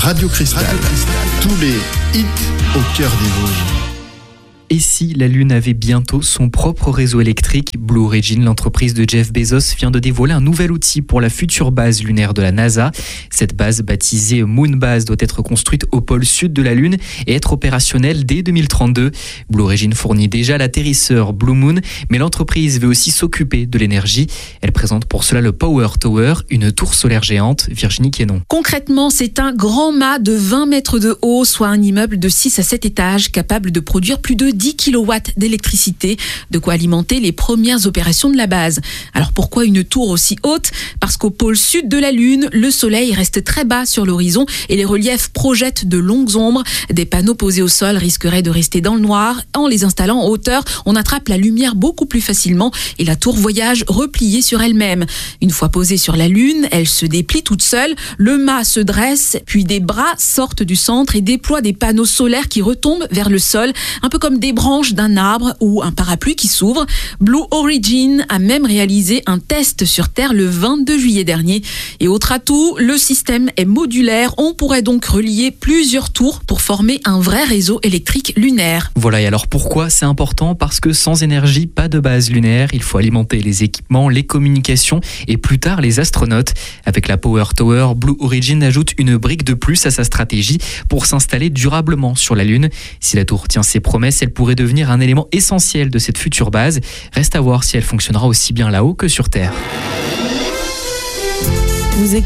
Radio Cristal. Tous les hits au cœur des Vosges. Et si la Lune avait bientôt son propre réseau électrique? Blue Origin, l'entreprise de Jeff Bezos, vient de dévoiler un nouvel outil pour la future base lunaire de la NASA. Cette base, baptisée Moonbase, doit être construite au pôle sud de la Lune et être opérationnelle dès 2032. Blue Origin fournit déjà l'atterrisseur Blue Moon, mais l'entreprise veut aussi s'occuper de l'énergie. Elle présente pour cela le Power Tower, une tour solaire géante. Virginie Quénon. Concrètement, c'est un grand mât de 20 mètres de haut, soit un immeuble de 6 à 7 étages, capable de produire plus de 10 kilowatts d'électricité, de quoi alimenter les premières opérations de la base. Alors pourquoi une tour aussi haute? Parce qu'au pôle sud de la Lune, le soleil reste très bas sur l'horizon et les reliefs projettent de longues ombres. Des panneaux posés au sol risqueraient de rester dans le noir. En les installant en hauteur, on attrape la lumière beaucoup plus facilement et la tour voyage repliée sur elle-même. Une fois posée sur la Lune, elle se déplie toute seule, le mât se dresse, puis des bras sortent du centre et déploient des panneaux solaires qui retombent vers le sol, un peu comme des branches d'un arbre ou un parapluie qui s'ouvre. Blue Origin a même réalisé un test sur Terre le 22 juillet dernier. Et autre atout, le système est modulaire. On pourrait donc relier plusieurs tours pour former un vrai réseau électrique lunaire. Voilà, et alors pourquoi c'est important? Parce que sans énergie, pas de base lunaire. Il faut alimenter les équipements, les communications et plus tard les astronautes. Avec la Power Tower, Blue Origin ajoute une brique de plus à sa stratégie pour s'installer durablement sur la Lune. Si la tour tient ses promesses, elle pourrait devenir un élément essentiel de cette future base. Reste à voir si elle fonctionnera aussi bien là-haut que sur Terre.